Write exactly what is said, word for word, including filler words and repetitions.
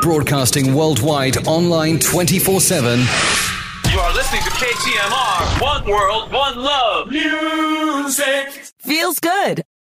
Broadcasting worldwide, online twenty-four seven. You are listening to K T M R, One World, One Love. Music. Feels good.